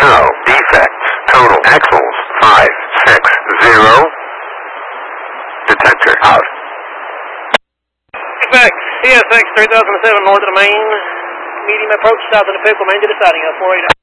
No defects. Total axles 560. Detector out. Back, CSX 3007 north of the main. Medium approach south of the Pickle, main to the siding of 480.